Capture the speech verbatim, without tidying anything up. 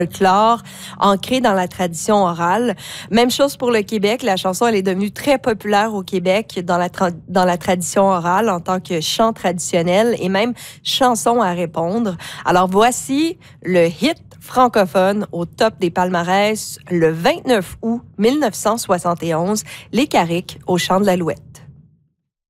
folklore ancré dans la tradition orale. Même chose pour le Québec. La chanson, elle est devenue très populaire au Québec dans la, tra- dans la tradition orale en tant que chant traditionnel et même chanson à répondre. Alors voici le hit francophone au top des palmarès le vingt-neuf août mille neuf cent soixante et onze, Les Carriques au chant de l'Alouette.